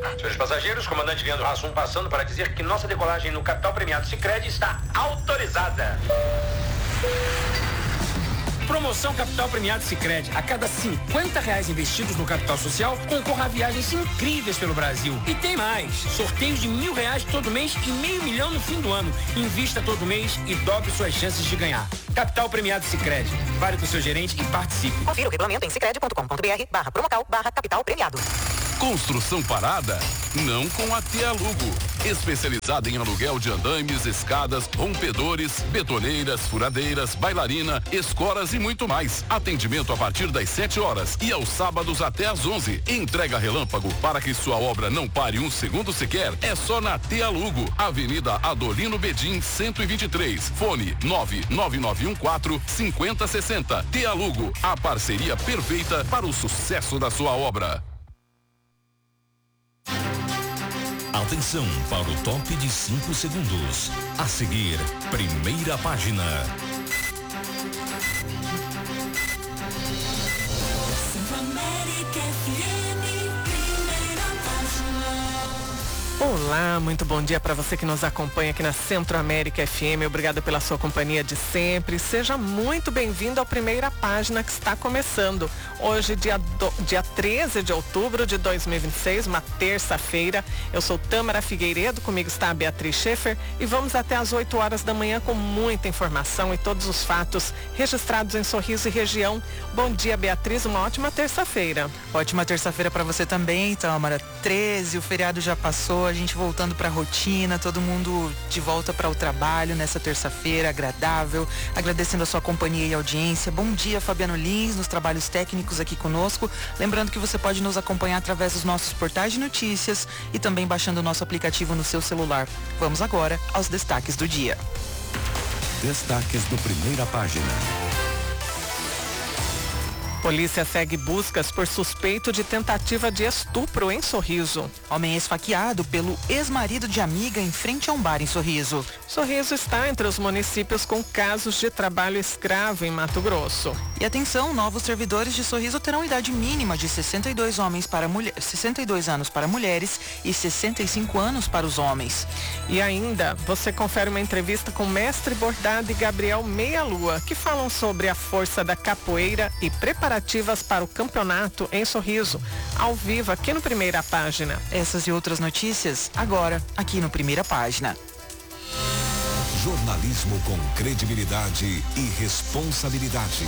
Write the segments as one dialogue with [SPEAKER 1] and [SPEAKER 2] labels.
[SPEAKER 1] Senhores passageiros, comandante Leandro Hassum passando para dizer que nossa decolagem no Capital Premiado Sicredi está autorizada.
[SPEAKER 2] Promoção Capital Premiado Sicredi. A cada R$50 investidos no capital social, concorra a viagens incríveis pelo Brasil. E tem mais. Sorteios de R$1.000 todo mês e R$500 mil no fim do ano. Invista todo mês e dobre suas chances de ganhar. Capital Premiado Sicredi. Fale com o seu gerente e participe.
[SPEAKER 3] Confira o regulamento em sicredi.com.br/promocal/capital premiado.
[SPEAKER 4] Construção parada? Não com a Tealugo. Especializada em aluguel de andames, escadas, rompedores, betoneiras, furadeiras, bailarina, escoras e muito mais. Atendimento a partir das 7 horas e aos sábados até às 11. Entrega relâmpago para que sua obra não pare um segundo sequer. É só na Tealugo, Avenida Adolino Bedim, 123. Fone 99914-5060. Tealugo, a parceria perfeita para o sucesso da sua obra.
[SPEAKER 5] Atenção para o top de 5 segundos. A seguir, primeira página.
[SPEAKER 6] Olá, muito bom dia para você que nos acompanha aqui na Centro-América FM. Obrigada pela sua companhia de sempre. Seja muito bem-vindo à primeira página que está começando. Hoje, dia 13 de outubro de 2026, uma terça-feira. Eu sou Tâmara Figueiredo, comigo está a Beatriz Schaefer e vamos até às 8 horas da manhã com muita informação e todos os fatos registrados em Sorriso e região. Bom dia, Beatriz, uma ótima terça-feira.
[SPEAKER 7] Ótima terça-feira para você também, Tâmara. 13, o feriado já passou, a gente voltando para a rotina, todo mundo de volta para o trabalho nessa terça-feira agradável, agradecendo a sua companhia e audiência. Bom dia, Fabiano Lins, nos trabalhos técnicos aqui conosco. Lembrando que você pode nos acompanhar através dos nossos portais de notícias e também baixando o nosso aplicativo no seu celular. Vamos agora aos destaques do dia.
[SPEAKER 5] Destaques do primeira página.
[SPEAKER 6] Polícia segue buscas por suspeito de tentativa de estupro em Sorriso.
[SPEAKER 7] Homem esfaqueado pelo ex-marido de amiga em frente a um bar em Sorriso.
[SPEAKER 6] Sorriso está entre os municípios com casos de trabalho escravo em Mato Grosso.
[SPEAKER 7] E atenção, novos servidores de Sorriso terão idade mínima de 62 anos para mulheres e 65 anos para os homens.
[SPEAKER 6] E ainda, você confere uma entrevista com Mestre Bordado e Gabriel Meia Lua, que falam sobre a força da capoeira e preparativas para o campeonato em Sorriso, ao vivo aqui no Primeira Página.
[SPEAKER 7] Essas e outras notícias agora aqui no Primeira Página.
[SPEAKER 5] Jornalismo com credibilidade e responsabilidade.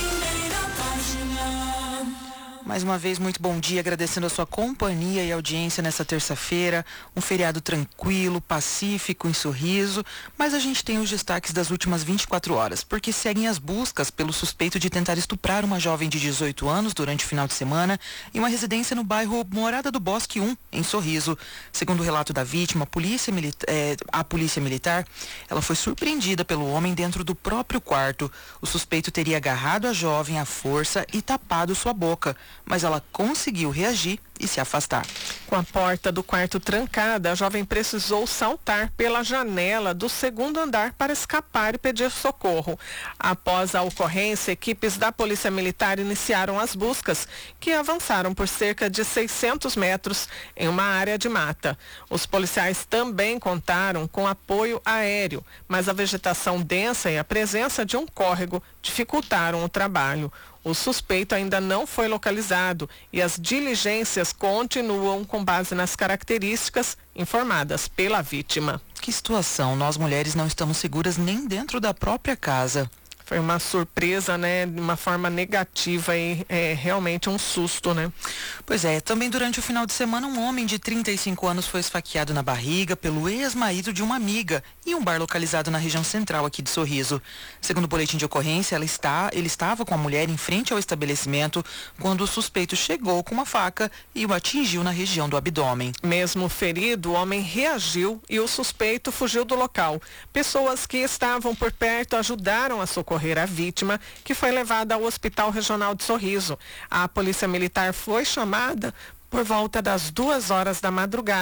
[SPEAKER 7] Mais uma vez, muito bom dia, agradecendo a sua companhia e audiência nessa terça-feira. Um feriado tranquilo, pacífico, em Sorriso, mas a gente tem os destaques das últimas 24 horas, porque seguem as buscas pelo suspeito de tentar estuprar uma jovem de 18 anos durante o final de semana em uma residência no bairro Morada do Bosque 1, em Sorriso. Segundo o relato da vítima, a polícia militar, ela foi surpreendida pelo homem dentro do próprio quarto. O suspeito teria agarrado a jovem à força e tapado sua boca, mas ela conseguiu reagir e se afastar.
[SPEAKER 6] Com a porta do quarto trancada, a jovem precisou saltar pela janela do segundo andar para escapar e pedir socorro. Após a ocorrência, equipes da Polícia Militar iniciaram as buscas, que avançaram por cerca de 600 metros em uma área de mata. Os policiais também contaram com apoio aéreo, mas a vegetação densa e a presença de um córrego dificultaram o trabalho. O suspeito ainda não foi localizado e as diligências continuam com base nas características informadas pela vítima.
[SPEAKER 7] Que situação, nós mulheres não estamos seguras nem dentro da própria casa.
[SPEAKER 6] Foi uma surpresa, né? De uma forma negativa e realmente um susto, né?
[SPEAKER 7] Pois é, também durante o final de semana um homem de 35 anos foi esfaqueado na barriga pelo ex-marido de uma amiga em um bar localizado na região central aqui de Sorriso. Segundo o boletim de ocorrência, ele estava com a mulher em frente ao estabelecimento quando o suspeito chegou com uma faca e o atingiu na região do abdômen.
[SPEAKER 6] Mesmo ferido, o homem reagiu e o suspeito fugiu do local. Pessoas que estavam por perto ajudaram a socorrer a vítima, que foi levada ao Hospital Regional de Sorriso. A Polícia Militar foi chamada por volta das 2 horas da madrugada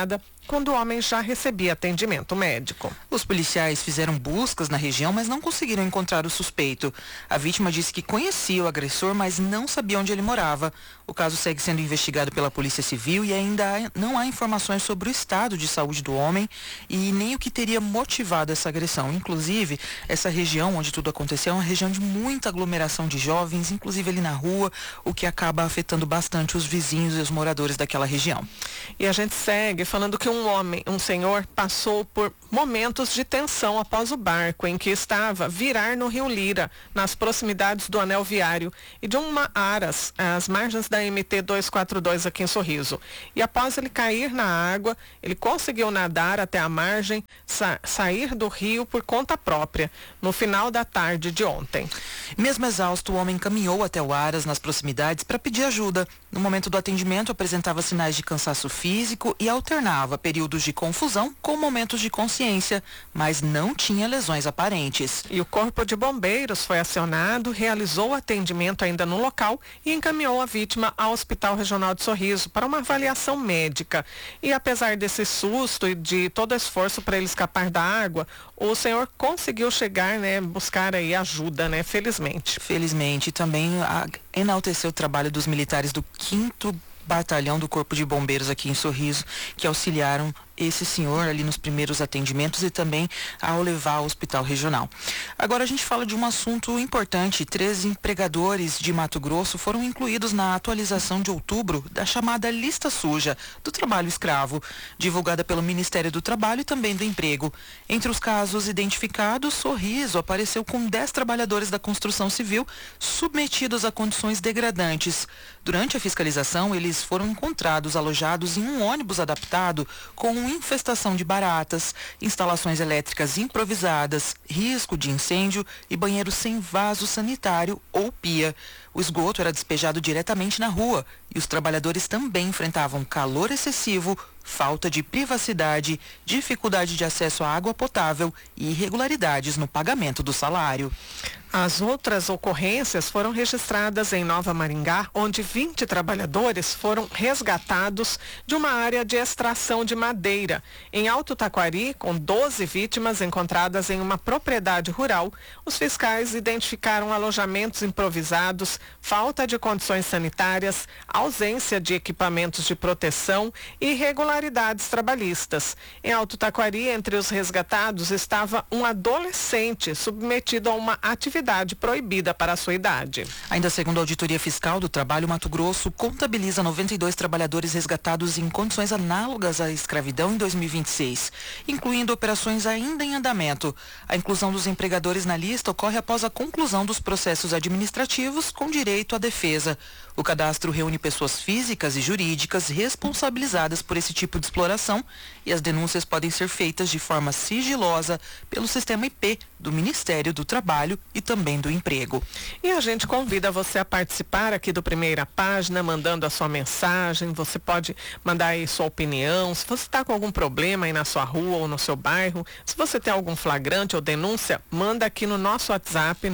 [SPEAKER 6] quando o homem já recebia atendimento médico.
[SPEAKER 7] Os policiais fizeram buscas na região, mas não conseguiram encontrar o suspeito. A vítima disse que conhecia o agressor, mas não sabia onde ele morava. O caso segue sendo investigado pela Polícia Civil e ainda não há informações sobre o estado de saúde do homem e nem o que teria motivado essa agressão. Inclusive, essa região onde tudo aconteceu é uma região de muita aglomeração de jovens, inclusive ali na rua, o que acaba afetando bastante os vizinhos e os moradores daquela região.
[SPEAKER 6] E a gente segue falando que um senhor, passou por momentos de tensão após o barco em que estava virar no Rio Lira, nas proximidades do anel viário e de uma aras, às margens da MT 242 aqui em Sorriso. E após ele cair na água, ele conseguiu nadar até a margem, sair do rio por conta própria, no final da tarde de ontem.
[SPEAKER 7] Mesmo exausto, o homem caminhou até o aras nas proximidades para pedir ajuda. No momento do atendimento, apresentava sinais de cansaço físico e alternava períodos de confusão com momentos de consciência, mas não tinha lesões aparentes.
[SPEAKER 6] E o Corpo de Bombeiros foi acionado, realizou o atendimento ainda no local e encaminhou a vítima ao Hospital Regional de Sorriso para uma avaliação médica. E apesar desse susto e de todo o esforço para ele escapar da água, o senhor conseguiu chegar, buscar aí ajuda, felizmente.
[SPEAKER 7] Felizmente, também enalteceu o trabalho dos militares do 5º Batalhão do Corpo de Bombeiros aqui em Sorriso, que auxiliaram esse senhor ali nos primeiros atendimentos e também ao levar ao hospital regional. Agora a gente fala de um assunto importante. 3 empregadores de Mato Grosso foram incluídos na atualização de outubro da chamada Lista Suja do Trabalho Escravo, divulgada pelo Ministério do Trabalho e também do Emprego. Entre os casos identificados, Sorriso apareceu com 10 trabalhadores da construção civil submetidos a condições degradantes. Durante a fiscalização, eles foram encontrados alojados em um ônibus adaptado com infestação de baratas, instalações elétricas improvisadas, risco de incêndio e banheiro sem vaso sanitário ou pia. O esgoto era despejado diretamente na rua e os trabalhadores também enfrentavam calor excessivo, falta de privacidade, dificuldade de acesso à água potável e irregularidades no pagamento do salário.
[SPEAKER 6] As outras ocorrências foram registradas em Nova Maringá, onde 20 trabalhadores foram resgatados de uma área de extração de madeira. Em Alto Taquari, com 12 vítimas encontradas em uma propriedade rural, os fiscais identificaram alojamentos improvisados, falta de condições sanitárias, ausência de equipamentos de proteção e irregularidades trabalhistas. Em Alto Taquari, entre os resgatados, estava um adolescente submetido a uma atividade proibida para a sua idade.
[SPEAKER 7] Ainda segundo a Auditoria Fiscal do Trabalho, Mato Grosso contabiliza 92 trabalhadores resgatados em condições análogas à escravidão em 2026, incluindo operações ainda em andamento. A inclusão dos empregadores na lista ocorre após a conclusão dos processos administrativos com direito à defesa. O cadastro reúne pessoas físicas e jurídicas responsabilizadas por esse tipo de exploração e as denúncias podem ser feitas de forma sigilosa pelo sistema IP do Ministério do Trabalho e também do Emprego.
[SPEAKER 6] E a gente convida você a participar aqui do Primeira Página, mandando a sua mensagem. Você pode mandar aí sua opinião. Se você está com algum problema aí na sua rua ou no seu bairro, se você tem algum flagrante ou denúncia, manda aqui no nosso WhatsApp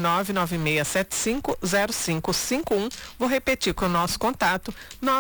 [SPEAKER 6] 996750551. Vou repetir com o nosso contato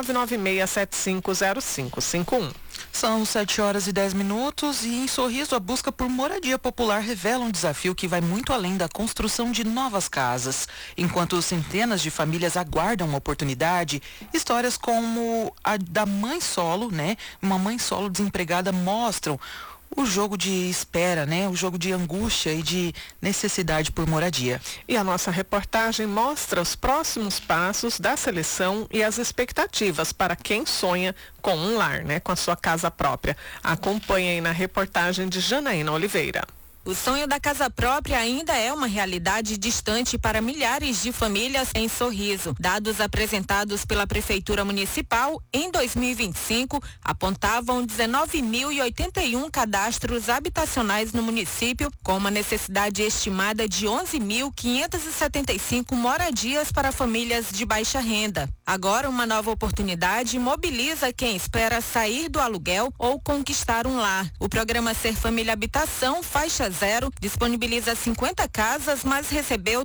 [SPEAKER 6] 996750551.
[SPEAKER 7] São 7h10 e em Sorriso a busca por moradia popular revela um desafio que vai muito além da construção de novas casas. Enquanto centenas de famílias aguardam uma oportunidade, histórias como a da mãe solo, uma mãe solo desempregada mostram o jogo de espera, o jogo de angústia e de necessidade por moradia.
[SPEAKER 6] E a nossa reportagem mostra os próximos passos da seleção e as expectativas para quem sonha com um lar, com a sua casa própria. Acompanhe aí na reportagem de Janaína Oliveira.
[SPEAKER 8] O sonho da casa própria ainda é uma realidade distante para milhares de famílias em Sorriso. Dados apresentados pela Prefeitura Municipal em 2025 apontavam 19.081 cadastros habitacionais no município, com uma necessidade estimada de 11.575 moradias para famílias de baixa renda. Agora, uma nova oportunidade mobiliza quem espera sair do aluguel ou conquistar um lar. O programa Ser Família Habitação, Faixas Zero disponibiliza 50 casas, mas recebeu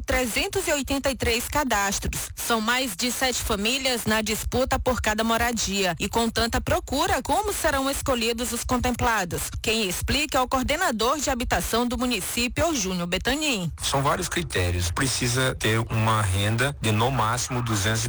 [SPEAKER 8] 383 cadastros. São mais de 7 famílias na disputa por cada moradia. E com tanta procura, como serão escolhidos os contemplados? Quem explica é o coordenador de habitação do município, Júnior Betanin.
[SPEAKER 9] São vários critérios. Precisa ter uma renda de no máximo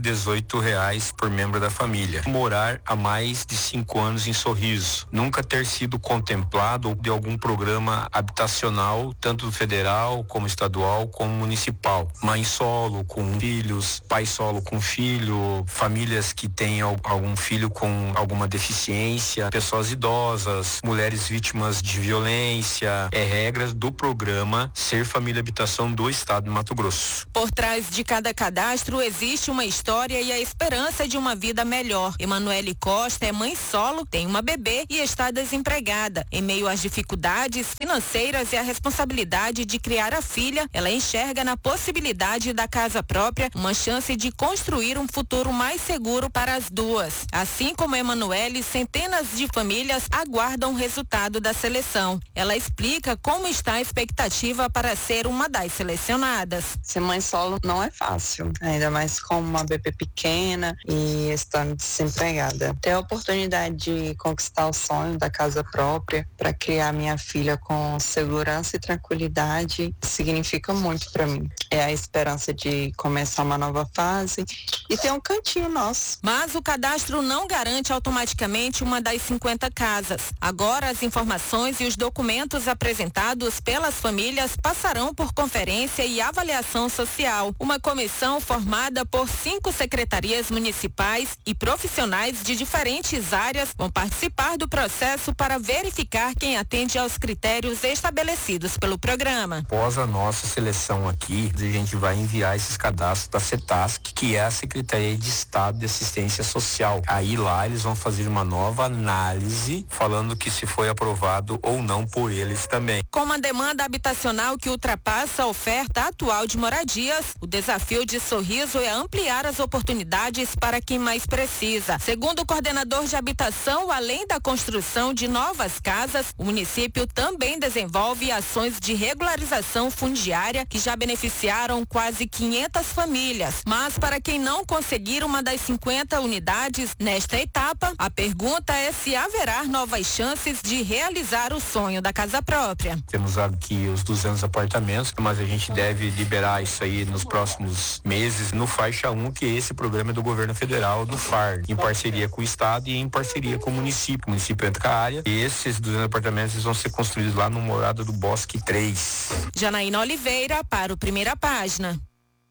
[SPEAKER 9] R$218 por membro da família. Morar há mais de 5 anos em Sorriso. Nunca ter sido contemplado de algum programa habitacional, tanto federal como estadual como municipal. Mãe solo com filhos, pai solo com filho, famílias que têm algum filho com alguma deficiência, pessoas idosas, mulheres vítimas de violência. É regras do programa Ser Família Habitação do Estado de Mato Grosso.
[SPEAKER 8] Por trás de cada cadastro existe uma história e a esperança de uma vida melhor. Emanuele Costa é mãe solo, tem uma bebê e está desempregada. Em meio às dificuldades financeiras e a responsabilidade de criar a filha, ela enxerga na possibilidade da casa própria uma chance de construir um futuro mais seguro para as duas. Assim como Emanuele, centenas de famílias aguardam o resultado da seleção. Ela explica como está a expectativa para ser uma das selecionadas.
[SPEAKER 10] Ser mãe solo não é fácil, ainda mais com uma bebê pequena e estando desempregada. Ter a oportunidade de conquistar o sonho da casa própria para criar minha filha com segurança e tranquilidade significa muito para mim. É a esperança de começar uma nova fase e ter um cantinho nosso.
[SPEAKER 8] Mas o cadastro não garante automaticamente uma das 50 casas. Agora as informações e os documentos apresentados pelas famílias passarão por conferência e avaliação social. Uma comissão formada por 5 secretarias municipais e profissionais de diferentes áreas vão participar do processo para verificar quem atende aos critérios estabelecidos pelo programa.
[SPEAKER 9] Após a nossa seleção aqui, a gente vai enviar esses cadastros da CETASC, que é a Secretaria de Estado de Assistência Social. Aí lá eles vão fazer uma nova análise, falando que se foi aprovado ou não por eles também.
[SPEAKER 8] Com uma demanda habitacional que ultrapassa a oferta atual de moradias, o desafio de Sorriso é ampliar as oportunidades para quem mais precisa. Segundo o coordenador de habitação, além da construção de novas casas, o município também desenvolve ações de regularização fundiária que já beneficiaram quase 500 famílias. Mas para quem não conseguir uma das 50 unidades nesta etapa, a pergunta é se haverá novas chances de realizar o sonho da casa própria.
[SPEAKER 9] Temos aqui os 200 apartamentos, mas a gente deve liberar isso aí nos próximos meses no Faixa 1, que esse programa é do governo federal, do FAR, em parceria com o Estado e em parceria com o município. O município entra com a área e esses 200 apartamentos vão ser construídos lá no Morada do Bosque 3.
[SPEAKER 8] Janaína Oliveira para o Primeira Página.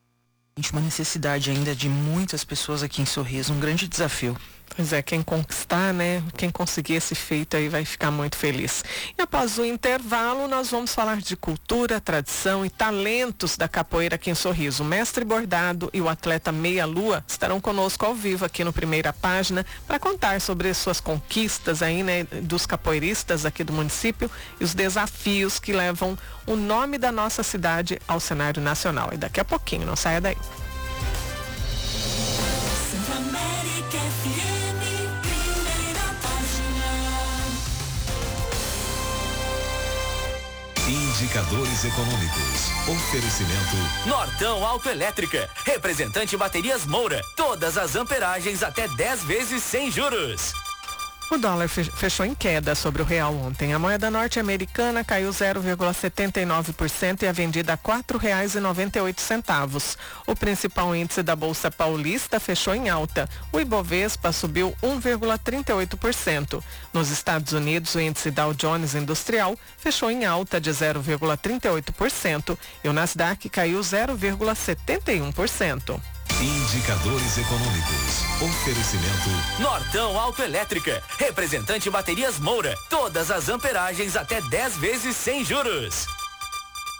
[SPEAKER 7] Uma necessidade ainda de muitas pessoas aqui em Sorriso, um grande desafio.
[SPEAKER 6] Pois é, quem conquistar, né? Quem conseguir esse feito aí vai ficar muito feliz. E após o intervalo, nós vamos falar de cultura, tradição e talentos da capoeira aqui em Sorriso. O mestre Bordado e o atleta Meia Lua estarão conosco ao vivo aqui no Primeira Página para contar sobre as suas conquistas aí, né? Dos capoeiristas aqui do município e os desafios que levam o nome da nossa cidade ao cenário nacional. E daqui a pouquinho, não saia daí.
[SPEAKER 5] Indicadores econômicos. Oferecimento
[SPEAKER 11] Nortão Autoelétrica. Representante Baterias Moura. Todas as amperagens até 10 vezes sem juros.
[SPEAKER 6] O dólar fechou em queda sobre o real ontem. A moeda norte-americana caiu 0,79% e é vendida a R$ 4,98. O principal índice da Bolsa Paulista fechou em alta. O Ibovespa subiu 1,38%. Nos Estados Unidos, o índice Dow Jones Industrial fechou em alta de 0,38% e o Nasdaq caiu 0,71%.
[SPEAKER 5] Indicadores econômicos. Oferecimento
[SPEAKER 11] Nortão Autoelétrica. Representante Baterias Moura. Todas as amperagens até 10 vezes sem juros.